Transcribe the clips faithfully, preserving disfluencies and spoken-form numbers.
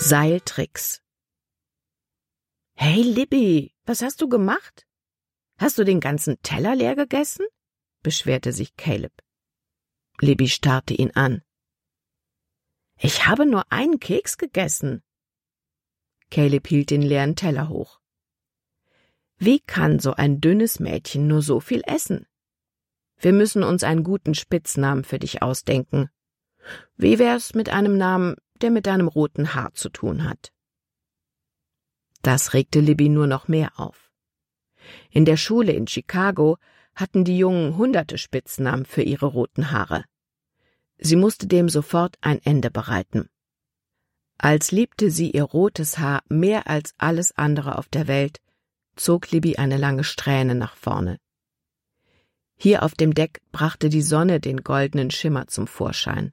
Seiltricks. »Hey, Libby, was hast du gemacht? Hast du den ganzen Teller leer gegessen?« beschwerte sich Caleb. Libby starrte ihn an. »Ich habe nur einen Keks gegessen.« Caleb hielt den leeren Teller hoch. »Wie kann so ein dünnes Mädchen nur so viel essen? Wir müssen uns einen guten Spitznamen für dich ausdenken. Wie wär's mit einem Namen, der mit deinem roten Haar zu tun hat?« Das regte Libby nur noch mehr auf. In der Schule in Chicago hatten die Jungen hunderte Spitznamen für ihre roten Haare. Sie musste dem sofort ein Ende bereiten. Als liebte sie ihr rotes Haar mehr als alles andere auf der Welt, zog Libby eine lange Strähne nach vorne. Hier auf dem Deck brachte die Sonne den goldenen Schimmer zum Vorschein.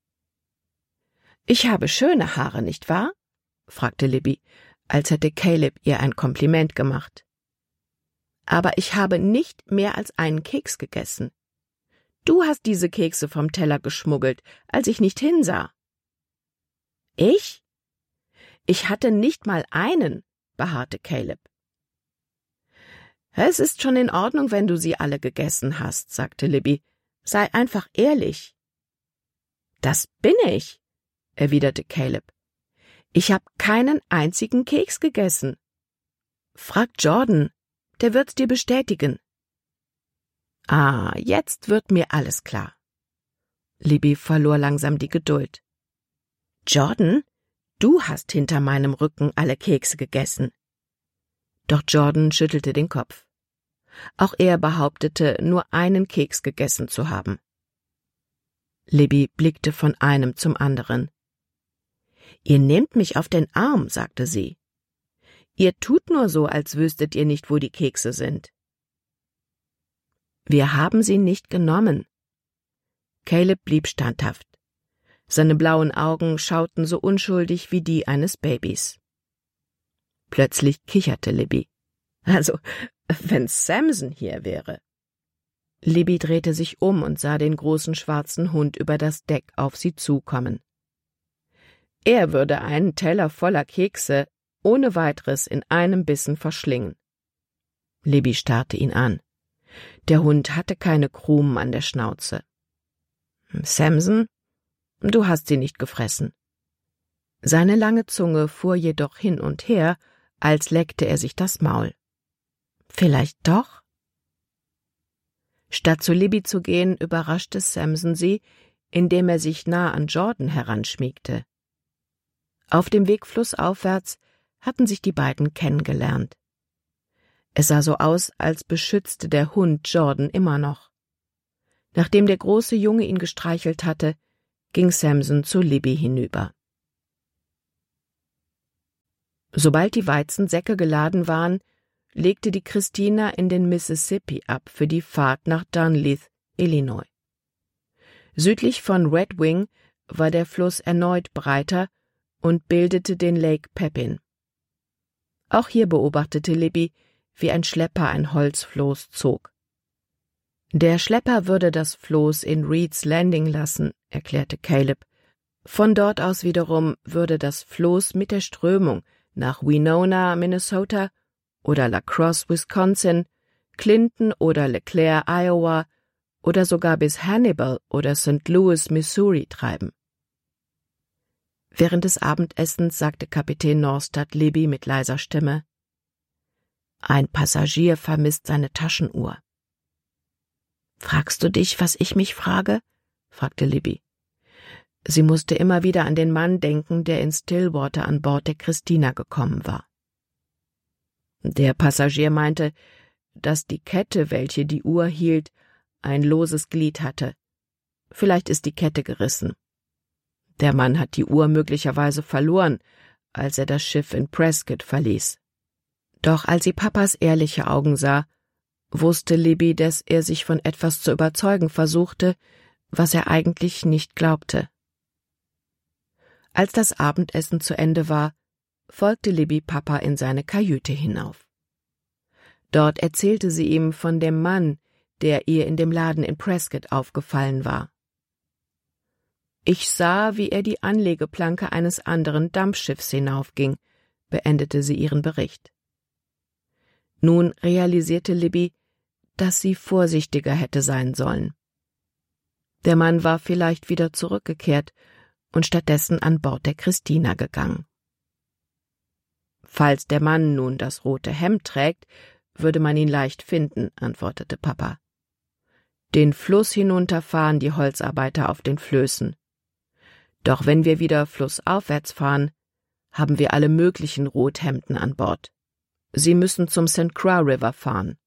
»Ich habe schöne Haare, nicht wahr?« fragte Libby, als hätte Caleb ihr ein Kompliment gemacht. »Aber ich habe nicht mehr als einen Keks gegessen. Du hast diese Kekse vom Teller geschmuggelt, als ich nicht hinsah.« »Ich? Ich hatte nicht mal einen«, beharrte Caleb. »Es ist schon in Ordnung, wenn du sie alle gegessen hast«, sagte Libby. »Sei einfach ehrlich.« »Das bin ich«, erwiderte Caleb. »Ich habe keinen einzigen Keks gegessen. Frag Jordan, der wird's dir bestätigen.« »Ah, jetzt wird mir alles klar.« Libby verlor langsam die Geduld. »Jordan, du hast hinter meinem Rücken alle Kekse gegessen.« Doch Jordan schüttelte den Kopf. Auch er behauptete, nur einen Keks gegessen zu haben. Libby blickte von einem zum anderen. »Ihr nehmt mich auf den Arm«, sagte sie. »Ihr tut nur so, als wüsstet ihr nicht, wo die Kekse sind.« »Wir haben sie nicht genommen.« Caleb blieb standhaft. Seine blauen Augen schauten so unschuldig wie die eines Babys. Plötzlich kicherte Libby. »Also, wenn Samson hier wäre.« Libby drehte sich um und sah den großen schwarzen Hund über das Deck auf sie zukommen. Er würde einen Teller voller Kekse ohne weiteres in einem Bissen verschlingen. Libby starrte ihn an. Der Hund hatte keine Krumen an der Schnauze. »Samson, du hast sie nicht gefressen.« Seine lange Zunge fuhr jedoch hin und her, als leckte er sich das Maul. »Vielleicht doch?« Statt zu Libby zu gehen, überraschte Samson sie, indem er sich nah an Jordan heranschmiegte. Auf dem Weg flussaufwärts hatten sich die beiden kennengelernt. Es sah so aus, als beschützte der Hund Jordan immer noch. Nachdem der große Junge ihn gestreichelt hatte, ging Samson zu Libby hinüber. Sobald die Weizensäcke geladen waren, legte die Christina in den Mississippi ab für die Fahrt nach Dunleith, Illinois. Südlich von Red Wing war der Fluss erneut breiter und bildete den Lake Pepin. Auch hier beobachtete Libby, wie ein Schlepper ein Holzfloß zog. »Der Schlepper würde das Floß in Reeds Landing lassen«, erklärte Caleb. »Von dort aus wiederum würde das Floß mit der Strömung nach Winona, Minnesota oder La Crosse, Wisconsin, Clinton oder LeClaire, Iowa oder sogar bis Hannibal oder Saint Louis, Missouri treiben.« Während des Abendessens sagte Kapitän Norstad Libby mit leiser Stimme: »Ein Passagier vermisst seine Taschenuhr.« »Fragst du dich, was ich mich frage?« fragte Libby. Sie musste immer wieder an den Mann denken, der in Stillwater an Bord der Christina gekommen war. Der Passagier meinte, dass die Kette, welche die Uhr hielt, ein loses Glied hatte. Vielleicht ist die Kette gerissen. Der Mann hat die Uhr möglicherweise verloren, als er das Schiff in Prescott verließ. Doch als sie Papas ehrliche Augen sah, wusste Libby, dass er sich von etwas zu überzeugen versuchte, was er eigentlich nicht glaubte. Als das Abendessen zu Ende war, folgte Libby Papa in seine Kajüte hinauf. Dort erzählte sie ihm von dem Mann, der ihr in dem Laden in Prescott aufgefallen war. Ich sah, wie er die Anlegeplanke eines anderen Dampfschiffs hinaufging, beendete sie ihren Bericht. Nun realisierte Libby, dass sie vorsichtiger hätte sein sollen. Der Mann war vielleicht wieder zurückgekehrt und stattdessen an Bord der Christina gegangen. »Falls der Mann nun das rote Hemd trägt, würde man ihn leicht finden«, antwortete Papa. »Den Fluss hinunter fahren die Holzarbeiter auf den Flößen. Doch wenn wir wieder flussaufwärts fahren, haben wir alle möglichen Rothemden an Bord. Sie müssen zum Sankt Croix River fahren.«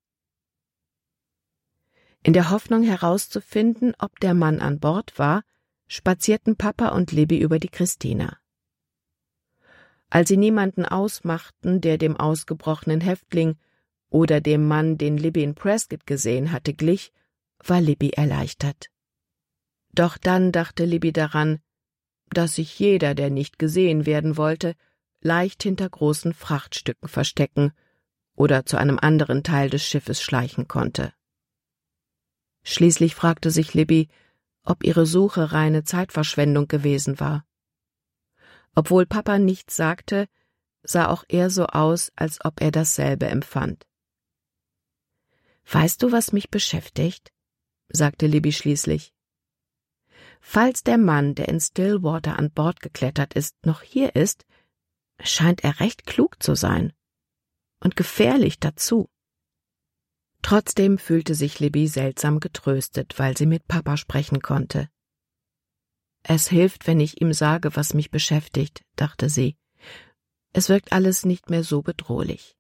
In der Hoffnung herauszufinden, ob der Mann an Bord war, spazierten Papa und Libby über die Christina. Als sie niemanden ausmachten, der dem ausgebrochenen Häftling oder dem Mann, den Libby in Prescott gesehen hatte, glich, war Libby erleichtert. Doch dann dachte Libby daran, dass sich jeder, der nicht gesehen werden wollte, leicht hinter großen Frachtstücken verstecken oder zu einem anderen Teil des Schiffes schleichen konnte. Schließlich fragte sich Libby, ob ihre Suche reine Zeitverschwendung gewesen war. Obwohl Papa nichts sagte, sah auch er so aus, als ob er dasselbe empfand. »Weißt du, was mich beschäftigt?« sagte Libby schließlich. »Falls der Mann, der in Stillwater an Bord geklettert ist, noch hier ist, scheint er recht klug zu sein. Und gefährlich dazu.« Trotzdem fühlte sich Libby seltsam getröstet, weil sie mit Papa sprechen konnte. »Es hilft, wenn ich ihm sage, was mich beschäftigt«, dachte sie. »Es wirkt alles nicht mehr so bedrohlich.«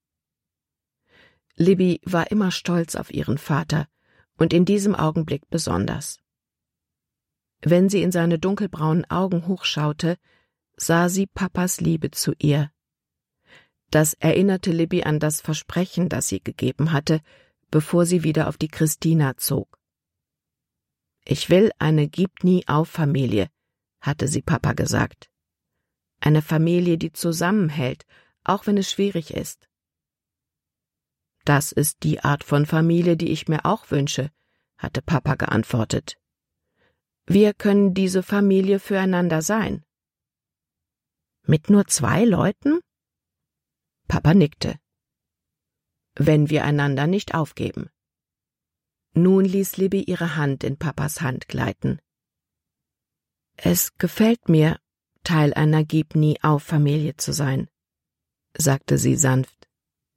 Libby war immer stolz auf ihren Vater und in diesem Augenblick besonders. Wenn sie in seine dunkelbraunen Augen hochschaute, sah sie Papas Liebe zu ihr. Das erinnerte Libby an das Versprechen, das sie gegeben hatte, bevor sie wieder auf die Christina zog. »Ich will eine Gib-nie-auf-Familie«, hatte sie Papa gesagt. »Eine Familie, die zusammenhält, auch wenn es schwierig ist.« »Das ist die Art von Familie, die ich mir auch wünsche«, hatte Papa geantwortet. »Wir können diese Familie füreinander sein.« »Mit nur zwei Leuten?« Papa nickte. »Wenn wir einander nicht aufgeben.« Nun ließ Libby ihre Hand in Papas Hand gleiten. »Es gefällt mir, Teil einer Gib-nie-auf-Familie zu sein«, sagte sie sanft.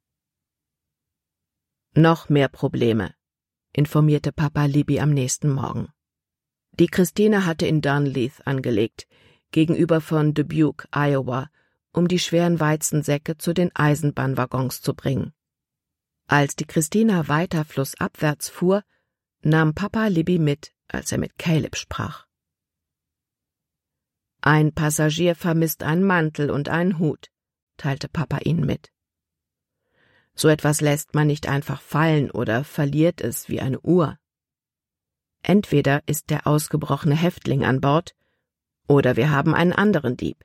»Noch mehr Probleme«, informierte Papa Libby am nächsten Morgen. Die Christina hatte in Dunleith angelegt, gegenüber von Dubuque, Iowa, um die schweren Weizensäcke zu den Eisenbahnwaggons zu bringen. Als die Christina weiter flussabwärts fuhr, nahm Papa Libby mit, als er mit Caleb sprach. »Ein Passagier vermisst einen Mantel und einen Hut«, teilte Papa ihnen mit. »So etwas lässt man nicht einfach fallen oder verliert es wie eine Uhr. Entweder ist der ausgebrochene Häftling an Bord, oder wir haben einen anderen Dieb.«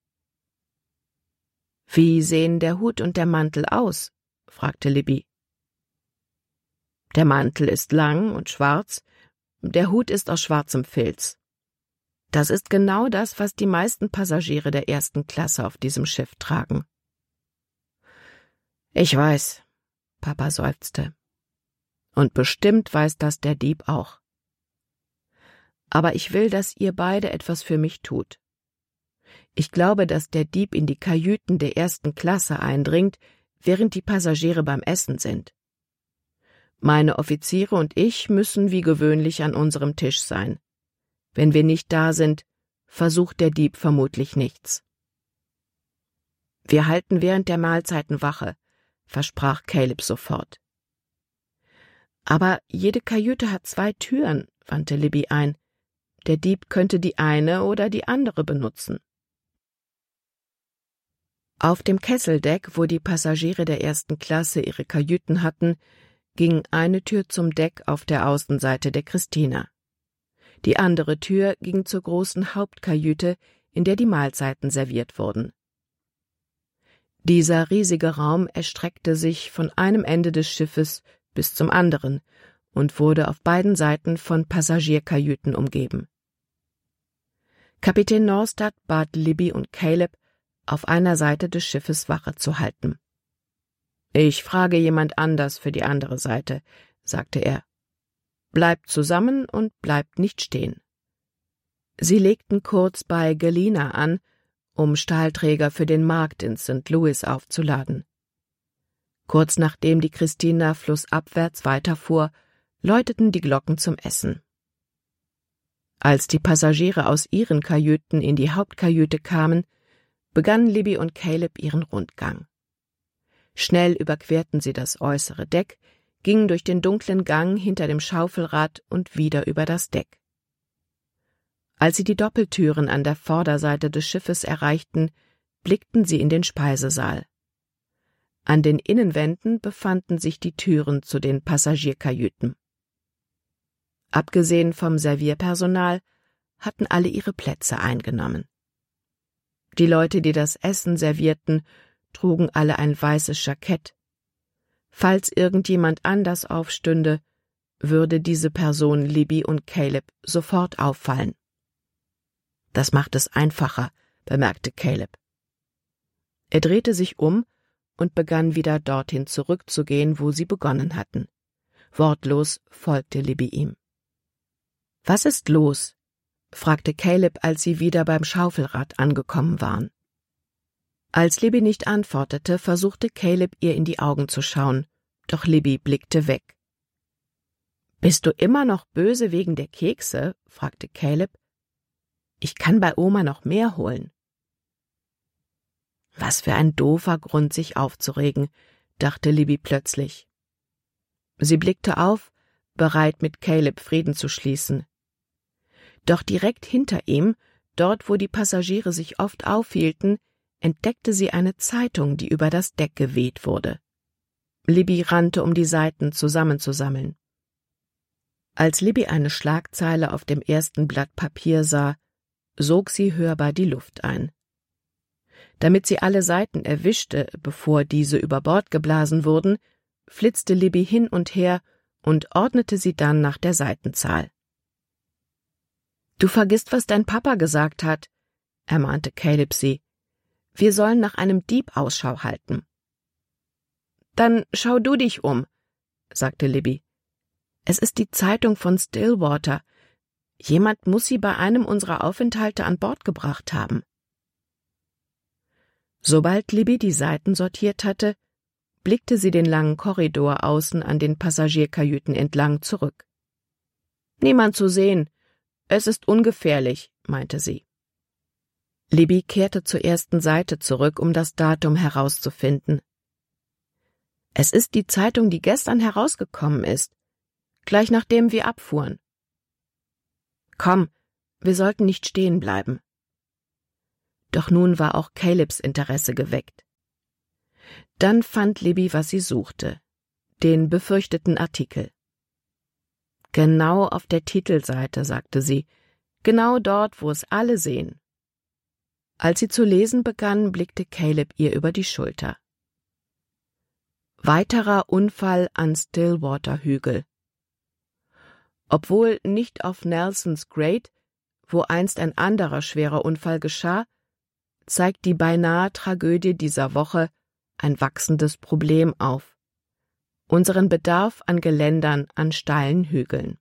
»Wie sehen der Hut und der Mantel aus?« fragte Libby. »Der Mantel ist lang und schwarz, der Hut ist aus schwarzem Filz. Das ist genau das, was die meisten Passagiere der ersten Klasse auf diesem Schiff tragen.« »Ich weiß«, Papa seufzte. »Und bestimmt weiß das der Dieb auch. Aber ich will, dass ihr beide etwas für mich tut. Ich glaube, dass der Dieb in die Kajüten der ersten Klasse eindringt, während die Passagiere beim Essen sind. Meine Offiziere und ich müssen wie gewöhnlich an unserem Tisch sein. Wenn wir nicht da sind, versucht der Dieb vermutlich nichts.« »Wir halten während der Mahlzeiten Wache«, versprach Caleb sofort. »Aber jede Kajüte hat zwei Türen«, wandte Libby ein. »Der Dieb könnte die eine oder die andere benutzen.« Auf dem Kesseldeck, wo die Passagiere der ersten Klasse ihre Kajüten hatten, ging eine Tür zum Deck auf der Außenseite der Christina. Die andere Tür ging zur großen Hauptkajüte, in der die Mahlzeiten serviert wurden. Dieser riesige Raum erstreckte sich von einem Ende des Schiffes bis zum anderen und wurde auf beiden Seiten von Passagierkajüten umgeben. Kapitän Norstad bat Libby und Caleb, auf einer Seite des Schiffes Wache zu halten. »Ich frage jemand anders für die andere Seite«, sagte er. »Bleibt zusammen und bleibt nicht stehen.« Sie legten kurz bei Galena an, um Stahlträger für den Markt in Sankt Louis aufzuladen. Kurz nachdem die Christina flussabwärts weiterfuhr, läuteten die Glocken zum Essen. Als die Passagiere aus ihren Kajüten in die Hauptkajüte kamen, begannen Libby und Caleb ihren Rundgang. Schnell überquerten sie das äußere Deck, gingen durch den dunklen Gang hinter dem Schaufelrad und wieder über das Deck. Als sie die Doppeltüren an der Vorderseite des Schiffes erreichten, blickten sie in den Speisesaal. An den Innenwänden befanden sich die Türen zu den Passagierkajüten. Abgesehen vom Servierpersonal hatten alle ihre Plätze eingenommen. Die Leute, die das Essen servierten, trugen alle ein weißes Jackett. Falls irgendjemand anders aufstünde, würde diese Person Libby und Caleb sofort auffallen. »Das macht es einfacher«, bemerkte Caleb. Er drehte sich um und begann wieder dorthin zurückzugehen, wo sie begonnen hatten. Wortlos folgte Libby ihm. »Was ist los?« fragte Caleb, als sie wieder beim Schaufelrad angekommen waren. Als Libby nicht antwortete, versuchte Caleb, ihr in die Augen zu schauen, doch Libby blickte weg. »Bist du immer noch böse wegen der Kekse?« fragte Caleb. »Ich kann bei Oma noch mehr holen.« »Was für ein doofer Grund, sich aufzuregen«, dachte Libby plötzlich. Sie blickte auf, bereit, mit Caleb Frieden zu schließen. Doch direkt hinter ihm, dort wo die Passagiere sich oft aufhielten, entdeckte sie eine Zeitung, die über das Deck geweht wurde. Libby rannte, um die Seiten zusammenzusammeln. Als Libby eine Schlagzeile auf dem ersten Blatt Papier sah, sog sie hörbar die Luft ein. Damit sie alle Seiten erwischte, bevor diese über Bord geblasen wurden, flitzte Libby hin und her und ordnete sie dann nach der Seitenzahl. »Du vergisst, was dein Papa gesagt hat«, ermahnte Caleb sie. »Wir sollen nach einem Dieb Ausschau halten.« »Dann schau du dich um«, sagte Libby. »Es ist die Zeitung von Stillwater. Jemand muss sie bei einem unserer Aufenthalte an Bord gebracht haben.« Sobald Libby die Seiten sortiert hatte, blickte sie den langen Korridor außen an den Passagierkajüten entlang zurück. »Niemand zu sehen. Es ist ungefährlich«, meinte sie. Libby kehrte zur ersten Seite zurück, um das Datum herauszufinden. »Es ist die Zeitung, die gestern herausgekommen ist, gleich nachdem wir abfuhren.« »Komm, wir sollten nicht stehen bleiben.« Doch nun war auch Calebs Interesse geweckt. Dann fand Libby, was sie suchte, den befürchteten Artikel. »Genau auf der Titelseite«, sagte sie, »genau dort, wo es alle sehen.« Als sie zu lesen begann, blickte Caleb ihr über die Schulter. »Weiterer Unfall an Stillwater-Hügel. Obwohl nicht auf Nelson's Grade, wo einst ein anderer schwerer Unfall geschah, zeigt die beinahe Tragödie dieser Woche ein wachsendes Problem auf. Unseren Bedarf an Geländern an steilen Hügeln.«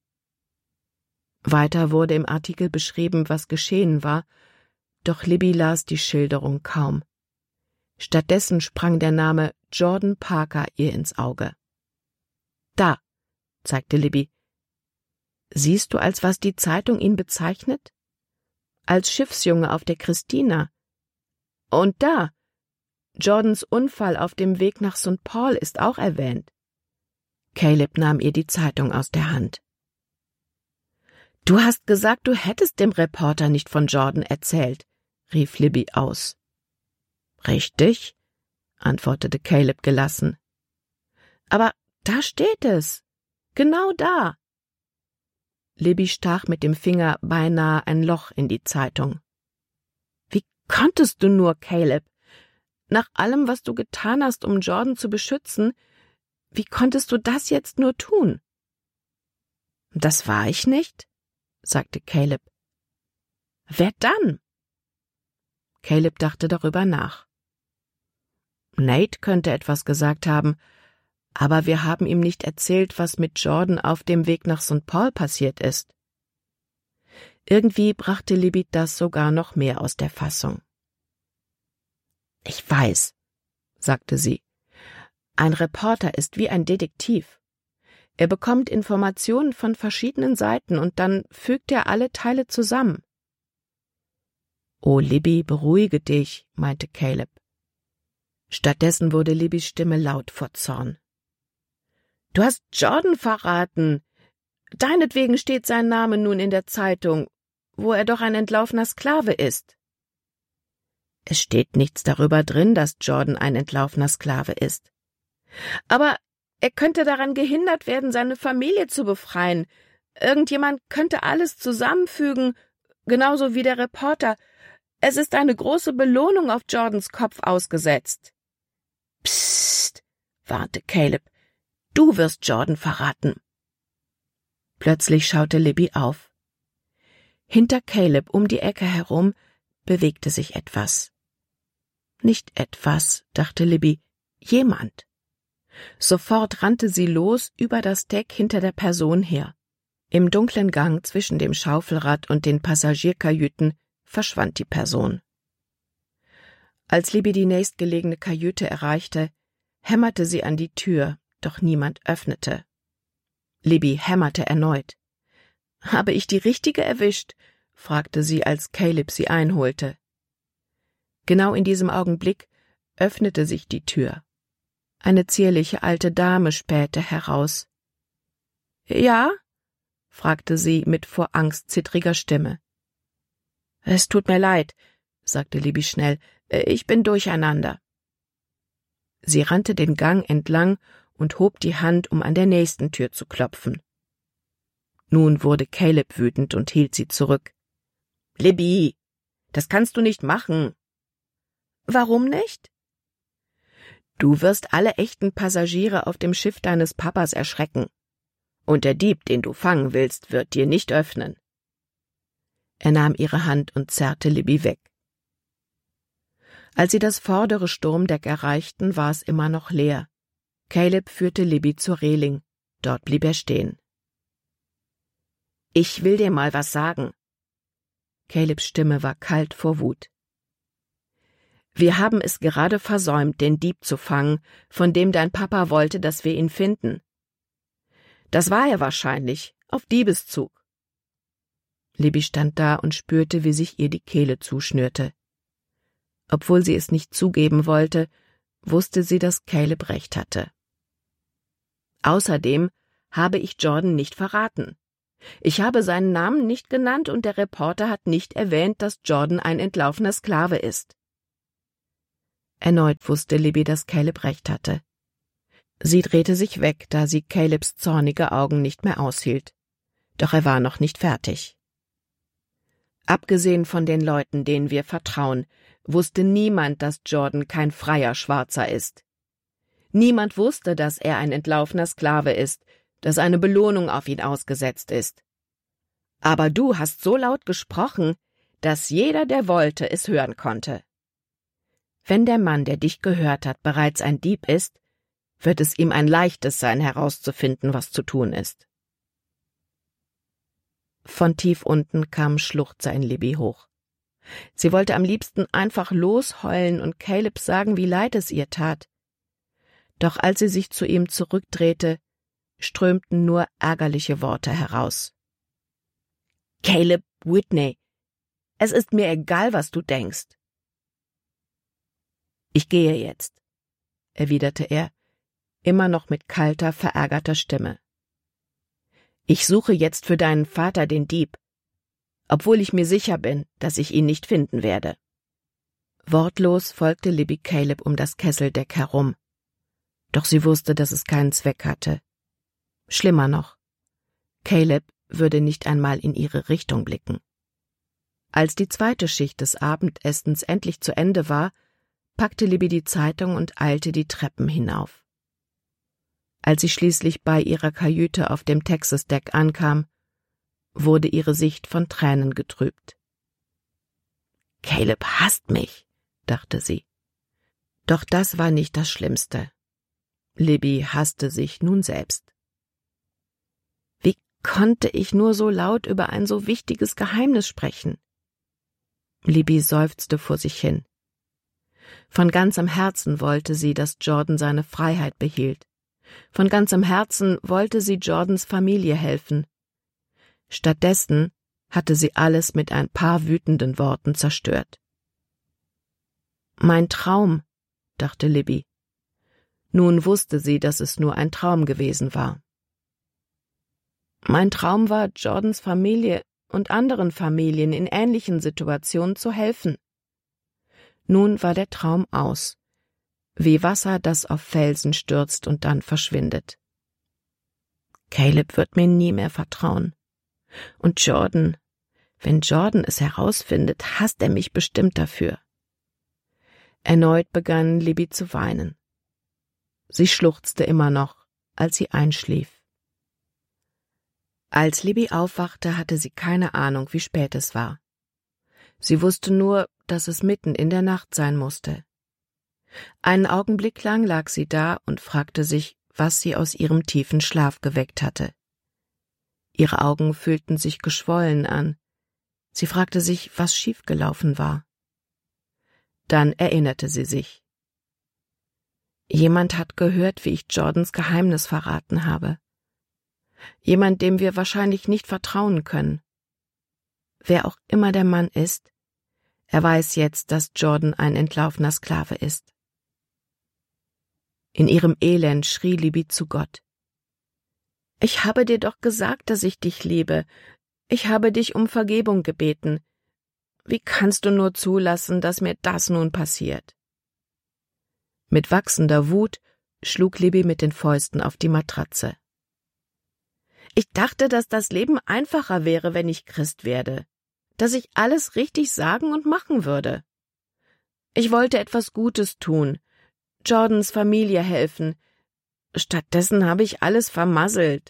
Weiter wurde im Artikel beschrieben, was geschehen war, doch Libby las die Schilderung kaum. Stattdessen sprang der Name Jordan Parker ihr ins Auge. »Da«, zeigte Libby. »Siehst du, als was die Zeitung ihn bezeichnet? Als Schiffsjunge auf der Christina. Und da, Jordans Unfall auf dem Weg nach Sankt Paul ist auch erwähnt.« Caleb nahm ihr die Zeitung aus der Hand. »Du hast gesagt, du hättest dem Reporter nicht von Jordan erzählt«, rief Libby aus. »Richtig«, antwortete Caleb gelassen. »Aber da steht es. Genau da.« Libby stach mit dem Finger beinahe ein Loch in die Zeitung. »Wie konntest du nur, Caleb? Nach allem, was du getan hast, um Jordan zu beschützen, wie konntest du das jetzt nur tun?« »Das war ich nicht«, sagte Caleb. Wer dann? Caleb dachte darüber nach. Nate könnte etwas gesagt haben, aber wir haben ihm nicht erzählt, was mit Jordan auf dem Weg nach Sankt Paul passiert ist. Irgendwie brachte Libby das sogar noch mehr aus der Fassung. »Ich weiß«, sagte sie. »Ein Reporter ist wie ein Detektiv. Er bekommt Informationen von verschiedenen Seiten und dann fügt er alle Teile zusammen.« »Oh, Libby, beruhige dich«, meinte Caleb. Stattdessen wurde Libbys Stimme laut vor Zorn. »Du hast Jordan verraten. Deinetwegen steht sein Name nun in der Zeitung, wo er doch ein entlaufener Sklave ist.« »Es steht nichts darüber drin, dass Jordan ein entlaufener Sklave ist.« »Aber er könnte daran gehindert werden, seine Familie zu befreien. Irgendjemand könnte alles zusammenfügen, genauso wie der Reporter. Es ist eine große Belohnung auf Jordans Kopf ausgesetzt.« »Psst«, warnte Caleb, »du wirst Jordan verraten.« Plötzlich schaute Libby auf. Hinter Caleb um die Ecke herum bewegte sich etwas. Nicht etwas, dachte Libby, jemand. Sofort rannte sie los über das Deck hinter der Person her. Im dunklen Gang zwischen dem Schaufelrad und den Passagierkajüten verschwand die Person. Als Libby die nächstgelegene Kajüte erreichte, hämmerte sie an die Tür, doch niemand öffnete. Libby hämmerte erneut. »Habe ich die richtige erwischt?« fragte sie, als Caleb sie einholte. Genau in diesem Augenblick öffnete sich die Tür. Eine zierliche alte Dame spähte heraus. »Ja?« fragte sie mit vor Angst zittriger Stimme. »Es tut mir leid«, sagte Libby schnell, »ich bin durcheinander.« Sie rannte den Gang entlang und hob die Hand, um an der nächsten Tür zu klopfen. Nun wurde Caleb wütend und hielt sie zurück. »Libby, das kannst du nicht machen.« »Warum nicht?« »Du wirst alle echten Passagiere auf dem Schiff deines Papas erschrecken. Und der Dieb, den du fangen willst, wird dir nicht öffnen.« Er nahm ihre Hand und zerrte Libby weg. Als sie das vordere Sturmdeck erreichten, war es immer noch leer. Caleb führte Libby zur Reling. Dort blieb er stehen. »Ich will dir mal was sagen.« Calebs Stimme war kalt vor Wut. »Wir haben es gerade versäumt, den Dieb zu fangen, von dem dein Papa wollte, dass wir ihn finden. Das war er wahrscheinlich, auf Diebeszug.« Libby stand da und spürte, wie sich ihr die Kehle zuschnürte. Obwohl sie es nicht zugeben wollte, wusste sie, dass Caleb recht hatte. »Außerdem habe ich Jordan nicht verraten. Ich habe seinen Namen nicht genannt und der Reporter hat nicht erwähnt, dass Jordan ein entlaufener Sklave ist.« Erneut wusste Libby, dass Caleb recht hatte. Sie drehte sich weg, da sie Calebs zornige Augen nicht mehr aushielt. Doch er war noch nicht fertig. »Abgesehen von den Leuten, denen wir vertrauen, wusste niemand, dass Jordan kein freier Schwarzer ist. Niemand wusste, dass er ein entlaufener Sklave ist, dass eine Belohnung auf ihn ausgesetzt ist. Aber du hast so laut gesprochen, dass jeder, der wollte, es hören konnte. Wenn der Mann, der dich gehört hat, bereits ein Dieb ist, wird es ihm ein leichtes sein, herauszufinden, was zu tun ist.« Von tief unten kamen Schluchzer in Libby hoch. Sie wollte am liebsten einfach losheulen und Caleb sagen, wie leid es ihr tat. Doch als sie sich zu ihm zurückdrehte, strömten nur ärgerliche Worte heraus. »Caleb Whitney, es ist mir egal, was du denkst.« »Ich gehe jetzt«, erwiderte er, immer noch mit kalter, verärgerter Stimme. »Ich suche jetzt für deinen Vater den Dieb, obwohl ich mir sicher bin, dass ich ihn nicht finden werde.« Wortlos folgte Libby Caleb um das Kesseldeck herum. Doch sie wusste, dass es keinen Zweck hatte. Schlimmer noch, Caleb würde nicht einmal in ihre Richtung blicken. Als die zweite Schicht des Abendessens endlich zu Ende war, packte Libby die Zeitung und eilte die Treppen hinauf. Als sie schließlich bei ihrer Kajüte auf dem Texas-Deck ankam, wurde ihre Sicht von Tränen getrübt. Caleb hasst mich, dachte sie. Doch das war nicht das Schlimmste. Libby hasste sich nun selbst. Wie konnte ich nur so laut über ein so wichtiges Geheimnis sprechen? Libby seufzte vor sich hin. Von ganzem Herzen wollte sie, dass Jordan seine Freiheit behielt. Von ganzem Herzen wollte sie Jordans Familie helfen. Stattdessen hatte sie alles mit ein paar wütenden Worten zerstört. Mein Traum, dachte Libby. Nun wusste sie, dass es nur ein Traum gewesen war. Mein Traum war, Jordans Familie und anderen Familien in ähnlichen Situationen zu helfen. Nun war der Traum aus, wie Wasser, das auf Felsen stürzt und dann verschwindet. Caleb wird mir nie mehr vertrauen. Und Jordan, wenn Jordan es herausfindet, hasst er mich bestimmt dafür. Erneut begann Libby zu weinen. Sie schluchzte immer noch, als sie einschlief. Als Libby aufwachte, hatte sie keine Ahnung, wie spät es war. Sie wusste nur, dass es mitten in der Nacht sein musste. Einen Augenblick lang lag sie da und fragte sich, was sie aus ihrem tiefen Schlaf geweckt hatte. Ihre Augen fühlten sich geschwollen an. Sie fragte sich, was schiefgelaufen war. Dann erinnerte sie sich. Jemand hat gehört, wie ich Jordans Geheimnis verraten habe. Jemand, dem wir wahrscheinlich nicht vertrauen können. Wer auch immer der Mann ist, er weiß jetzt, dass Jordan ein entlaufener Sklave ist. In ihrem Elend schrie Libby zu Gott. Ich habe dir doch gesagt, dass ich dich liebe. Ich habe dich um Vergebung gebeten. Wie kannst du nur zulassen, dass mir das nun passiert? Mit wachsender Wut schlug Libby mit den Fäusten auf die Matratze. Ich dachte, dass das Leben einfacher wäre, wenn ich Christ werde, dass ich alles richtig sagen und machen würde. Ich wollte etwas Gutes tun, Jordans Familie helfen. Stattdessen habe ich alles vermasselt.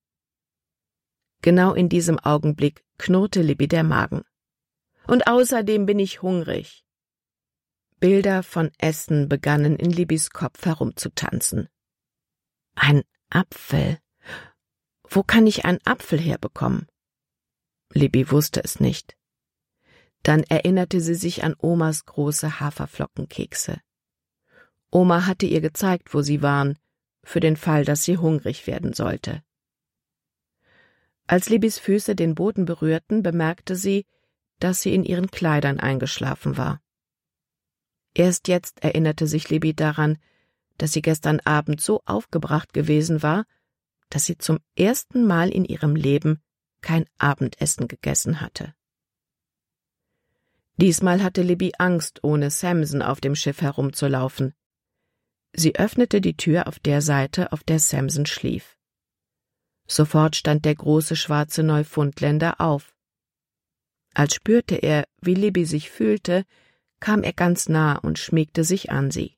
Genau in diesem Augenblick knurrte Libby der Magen. Und außerdem bin ich hungrig. Bilder von Essen begannen in Libbys Kopf herumzutanzen. Ein Apfel. Wo kann ich einen Apfel herbekommen? Libby wusste es nicht. Dann erinnerte sie sich an Omas große Haferflockenkekse. Oma hatte ihr gezeigt, wo sie waren, für den Fall, dass sie hungrig werden sollte. Als Libbys Füße den Boden berührten, bemerkte sie, dass sie in ihren Kleidern eingeschlafen war. Erst jetzt erinnerte sich Libby daran, dass sie gestern Abend so aufgebracht gewesen war, dass sie zum ersten Mal in ihrem Leben kein Abendessen gegessen hatte. Diesmal hatte Libby Angst, ohne Samson auf dem Schiff herumzulaufen. Sie öffnete die Tür auf der Seite, auf der Samson schlief. Sofort stand der große schwarze Neufundländer auf. Als spürte er, wie Libby sich fühlte, kam er ganz nah und schmiegte sich an sie.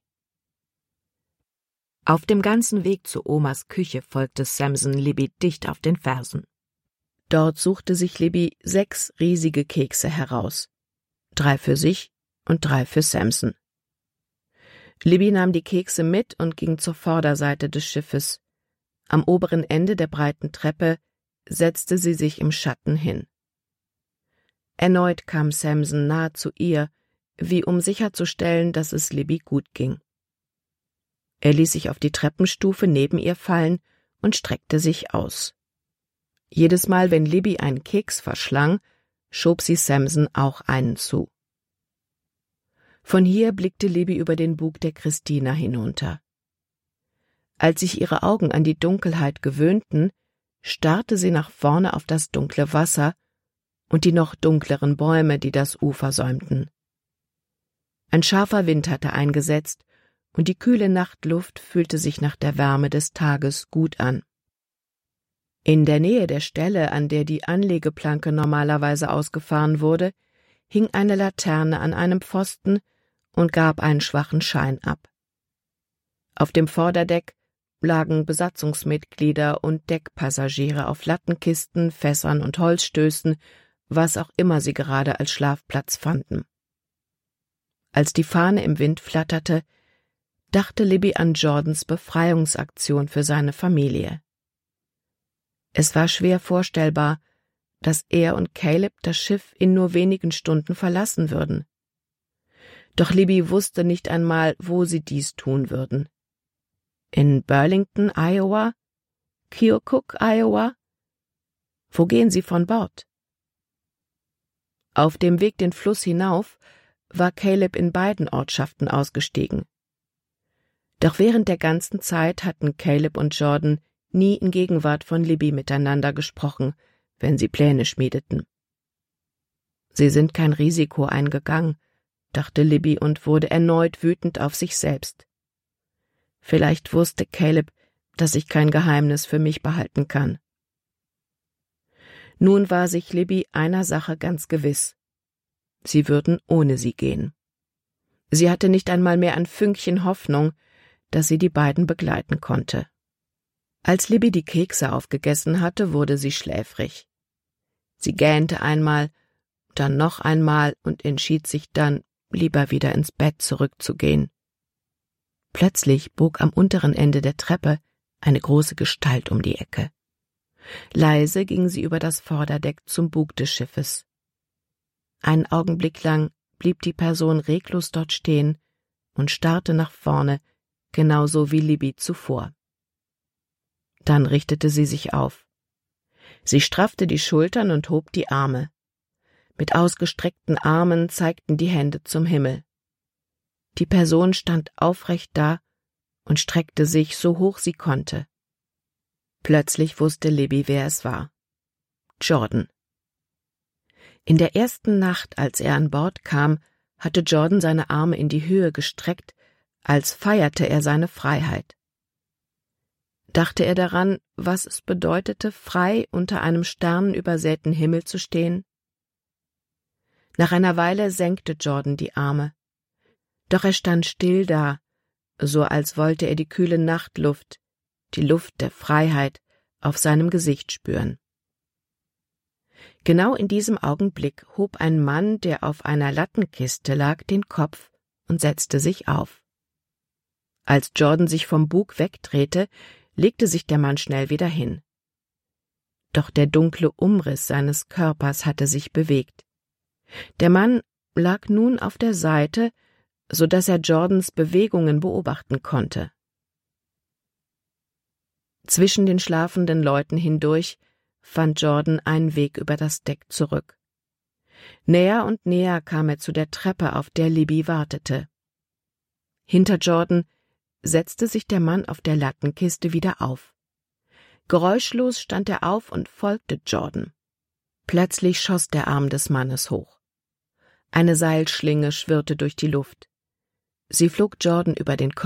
Auf dem ganzen Weg zu Omas Küche folgte Samson Libby dicht auf den Fersen. Dort suchte sich Libby sechs riesige Kekse heraus, drei für sich und drei für Samson. Libby nahm die Kekse mit und ging zur Vorderseite des Schiffes. Am oberen Ende der breiten Treppe setzte sie sich im Schatten hin. Erneut kam Samson nahe zu ihr, wie um sicherzustellen, dass es Libby gut ging. Er ließ sich auf die Treppenstufe neben ihr fallen und streckte sich aus. Jedes Mal, wenn Libby einen Keks verschlang, schob sie Samson auch einen zu. Von hier blickte Libby über den Bug der Christina hinunter. Als sich ihre Augen an die Dunkelheit gewöhnten, starrte sie nach vorne auf das dunkle Wasser und die noch dunkleren Bäume, die das Ufer säumten. Ein scharfer Wind hatte eingesetzt, und die kühle Nachtluft fühlte sich nach der Wärme des Tages gut an. In der Nähe der Stelle, an der die Anlegeplanke normalerweise ausgefahren wurde, hing eine Laterne an einem Pfosten und gab einen schwachen Schein ab. Auf dem Vorderdeck lagen Besatzungsmitglieder und Deckpassagiere auf Lattenkisten, Fässern und Holzstößen, was auch immer sie gerade als Schlafplatz fanden. Als die Fahne im Wind flatterte, dachte Libby an Jordans Befreiungsaktion für seine Familie. Es war schwer vorstellbar, dass er und Caleb das Schiff in nur wenigen Stunden verlassen würden. Doch Libby wusste nicht einmal, wo sie dies tun würden. In Burlington, Iowa? Keokuk, Iowa? Wo gehen sie von Bord? Auf dem Weg den Fluss hinauf war Caleb in beiden Ortschaften ausgestiegen. Doch während der ganzen Zeit hatten Caleb und Jordan nie in Gegenwart von Libby miteinander gesprochen, wenn sie Pläne schmiedeten. Sie sind kein Risiko eingegangen, dachte Libby und wurde erneut wütend auf sich selbst. Vielleicht wusste Caleb, dass ich kein Geheimnis für mich behalten kann. Nun war sich Libby einer Sache ganz gewiss. Sie würden ohne sie gehen. Sie hatte nicht einmal mehr ein Fünkchen Hoffnung, dass sie die beiden begleiten konnte. Als Libby die Kekse aufgegessen hatte, wurde sie schläfrig. Sie gähnte einmal, dann noch einmal und entschied sich dann, lieber wieder ins Bett zurückzugehen. Plötzlich bog am unteren Ende der Treppe eine große Gestalt um die Ecke. Leise ging sie über das Vorderdeck zum Bug des Schiffes. Einen Augenblick lang blieb die Person reglos dort stehen und starrte nach vorne, genauso wie Libby zuvor. Dann richtete sie sich auf. Sie straffte die Schultern und hob die Arme. Mit ausgestreckten Armen zeigten die Hände zum Himmel. Die Person stand aufrecht da und streckte sich so hoch sie konnte. Plötzlich wusste Libby, wer es war. Jordan. In der ersten Nacht, als er an Bord kam, hatte Jordan seine Arme in die Höhe gestreckt, als feierte er seine Freiheit. Dachte er daran, was es bedeutete, frei unter einem sternenübersäten Himmel zu stehen? Nach einer Weile senkte Jordan die Arme. Doch er stand still da, so als wollte er die kühle Nachtluft, die Luft der Freiheit, auf seinem Gesicht spüren. Genau in diesem Augenblick hob ein Mann, der auf einer Lattenkiste lag, den Kopf und setzte sich auf. Als Jordan sich vom Bug wegdrehte, legte sich der Mann schnell wieder hin. Doch der dunkle Umriss seines Körpers hatte sich bewegt. Der Mann lag nun auf der Seite, so dass er Jordans Bewegungen beobachten konnte. Zwischen den schlafenden Leuten hindurch fand Jordan einen Weg über das Deck zurück. Näher und näher kam er zu der Treppe, auf der Libby wartete. Hinter Jordan setzte sich der Mann auf der Lattenkiste wieder auf. Geräuschlos stand er auf und folgte Jordan. Plötzlich schoss der Arm des Mannes hoch. Eine Seilschlinge schwirrte durch die Luft. Sie flog Jordan über den Kopf